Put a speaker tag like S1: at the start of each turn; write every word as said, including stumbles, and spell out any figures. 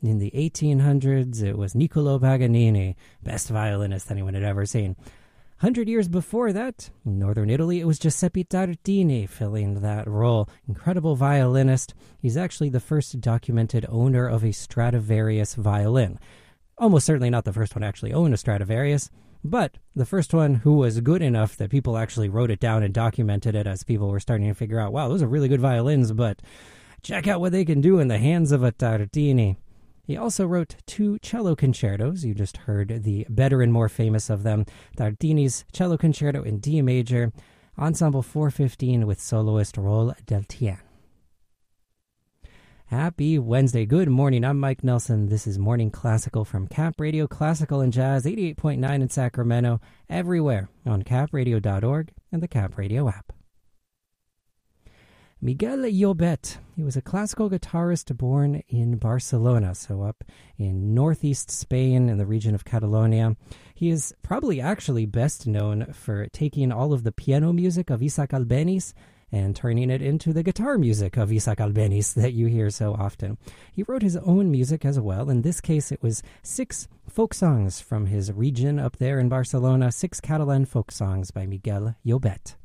S1: In the eighteen hundreds, it was Niccolò Paganini, best violinist anyone had ever seen. Hundred years before that, in northern Italy, it was Giuseppe Tartini filling that role. Incredible violinist. He's actually the first documented owner of a Stradivarius violin. Almost certainly not the first one to actually own a Stradivarius, but the first one who was good enough that people actually wrote it down and documented it as people were starting to figure out, wow, those are really good violins, but check out what they can do in the hands of a Tartini. He also wrote two cello concertos. You just heard the better and more famous of them, Tartini's Cello Concerto in D major, Ensemble four fifteen with soloist Roll del Tien. Happy Wednesday. Good morning. I'm Mike Nelson. This is Morning Classical from Cap Radio Classical and Jazz, eighty-eight point nine in Sacramento, everywhere on cap radio dot org and the Cap Radio app. Miguel Llobet, he was a classical guitarist born in Barcelona, so up in northeast Spain in the region of Catalonia. He is probably actually best known for taking all of the piano music of Isaac Albéniz and turning it into the guitar music of Isaac Albéniz that you hear so often. He wrote his own music as well. In this case, it was six folk songs from his region up there in Barcelona, six Catalan folk songs by Miguel Llobet.